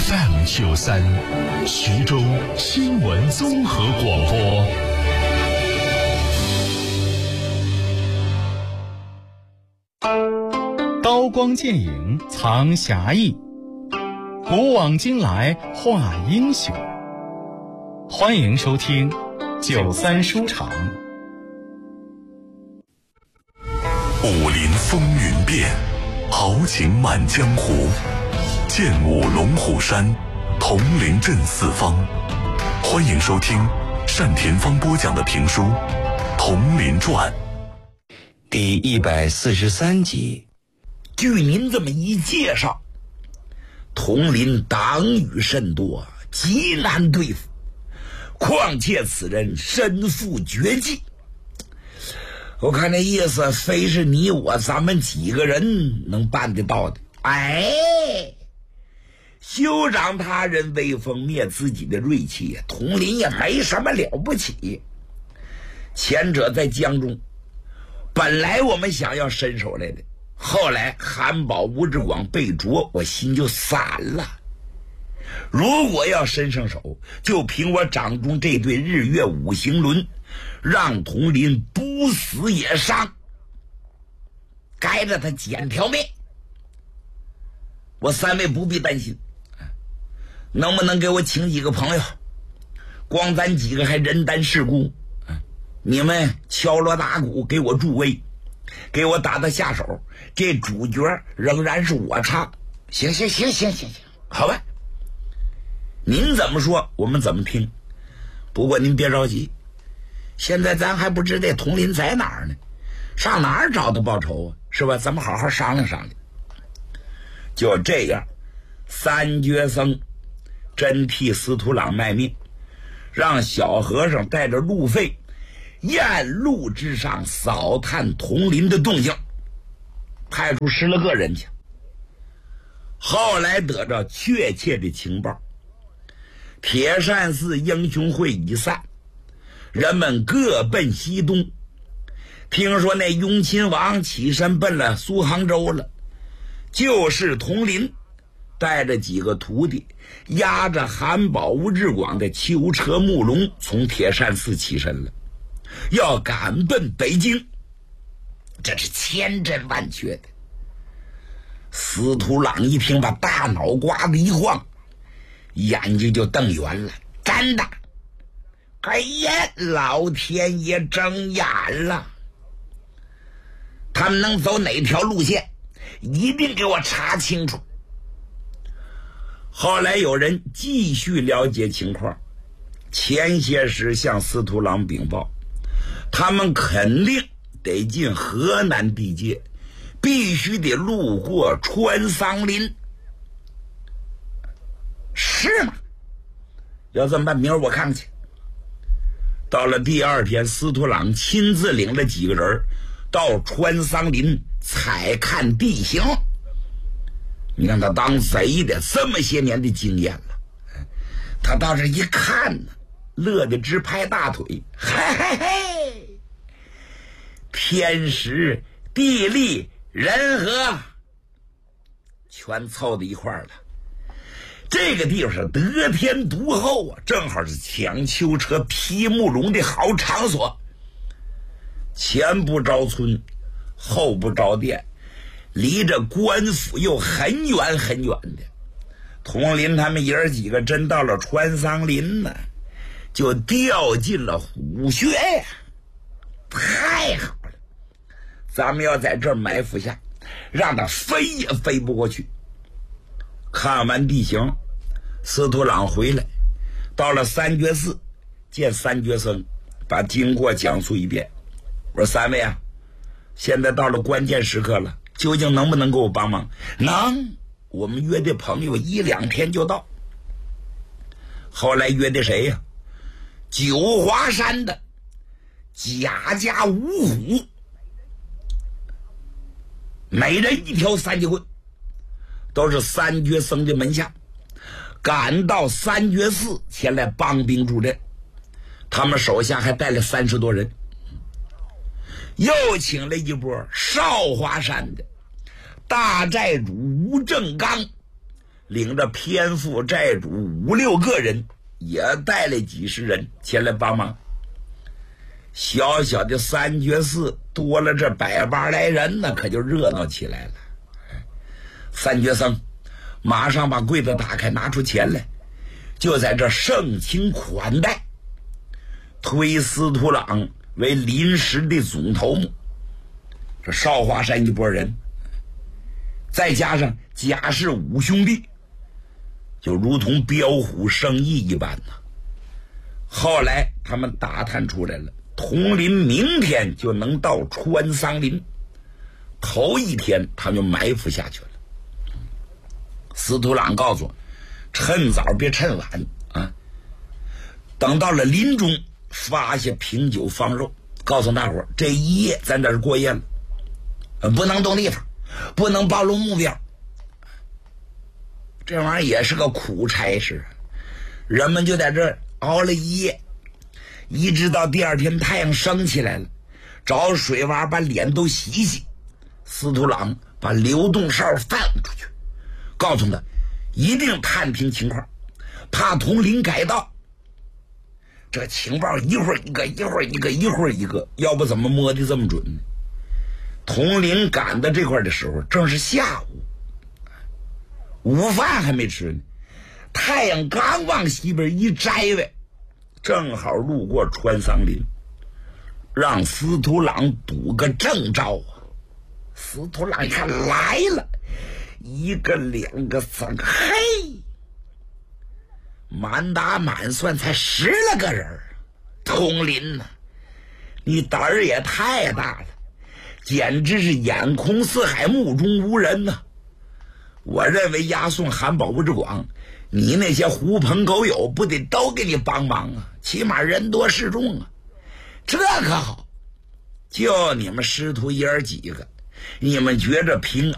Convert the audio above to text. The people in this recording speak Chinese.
FM93，徐州新闻综合广播。刀光剑影藏侠义，古往今来画英雄。欢迎收听93书场。 武林风云变，豪情满江湖。剑舞龙虎山，铜陵镇四方。欢迎收听单田芳播讲的评书《铜陵传》 第143集。 据您这么一介绍，铜陵党羽甚多，极难对付，况且此人身负绝技，我看这意思非是你我咱们几个人能办得到的。休长他人威风，灭自己的锐气，铜陵也没什么了不起。前者在江中，本来我们想要伸手来的，后来韩宝、吴志广被捉，我心就散了。如果要伸上手，就凭我掌中这对日月五行轮，让铜陵不死也伤，该着他捡条命。我三位不必担心，能不能给我请几个朋友？光咱几个还人单势孤，你们敲锣打鼓给我助威，给我打下手，这主角仍然是我唱。行，好吧，您怎么说我们怎么听。不过您别着急，现在咱还不知这铜陵在哪儿呢，上哪儿找他报仇啊？是吧？咱们好好商量商量。就这样，三绝僧真替司徒朗卖命，让小和尚带着路费沿路之上扫探铜陵的动静，派出10来个人去。后来得到确切的情报，铁扇寺英雄会已散，人们各奔西东。听说那雍亲王起身奔了苏杭州了，就是铜陵带着几个徒弟，押着韩宝、吴志广的囚车木龙从铁扇寺起身了，要赶奔北京，这是千真万确的。司徒朗一听，把大脑瓜子一晃，眼睛就瞪圆了。真的？哎呀，老天爷睁眼了！他们能走哪条路线，一定给我查清楚。后来有人继续了解情况，前些时向司徒朗禀报，他们肯定得进河南地界，必须得路过川桑林。是吗？要这么办，明儿我看看去。到了第2天，司徒朗亲自领了几个人到川桑林采看地形。你看他当贼的这么些年的经验了，他到这一看呢，乐得直拍大腿。嘿嘿嘿，天时地利人和全凑到一块儿了。这个地方是得天独厚啊，正好是抢囚车劈木龙的好场所。前不着村，后不着店，离着官府又很远很远的。铜陵他们爷儿几个真到了川桑林呢，就掉进了虎穴呀！太好了，咱们要在这儿埋伏下，让他飞也飞不过去。看完地形，司徒朗回来，到了三绝寺见三绝僧，把经过讲述一遍。我说三位啊，现在到了关键时刻了，究竟能不能给我帮忙？能，我们约的朋友1、2天就到。后来约的谁呀？九华山的贾家五虎，每人1条三节棍，都是三绝僧的门下，赶到三绝寺前来帮兵助阵。他们手下还带了30多人，又请了一波少华山的大寨主吴正刚， 领着偏副寨主5、6个人，也带了几十人前来帮忙。小小的三绝寺多了这100把来人呢，可就热闹起来了。三绝僧马上把柜子打开，拿出钱来，就在这盛情款待，推司徒朗为临时的总头目。这少华山一拨人，再加上贾氏5兄弟，就如同标虎生翼一般呢。后来他们打探出来了，佟林明天就能到川桑林，头一天他们就埋伏下去了。司徒朗告诉我，趁早别趁晚啊！等到了林中，发下瓶酒放肉，告诉大伙这一夜咱在这过夜了，不能动地方，不能暴露目标。这玩意儿也是个苦差事，人们就在这熬了一夜，一直到第二天太阳升起来了，找水洼把脸都洗洗。司徒朗把流动哨放出去，告诉他一定探听情况，怕佟林改道。这情报一会儿一个，一会儿一个，一会儿一个，要不怎么摸的这么准呢？佟林赶到这块的时候正是下午，午饭还没吃呢，太阳刚往西边一摘呗，正好路过川桑林，让司徒朗赌个正着啊！司徒朗一看来了，1个、2个、3个，嘿，满打满算才10来个人。佟林呐，你胆儿也太大了，简直是眼空四海，目中无人呐！我认为押送韩宝之广，你那些狐朋狗友不得都给你帮忙啊？起码人多势众啊！这可好，就你们师徒爷儿几个，你们觉着平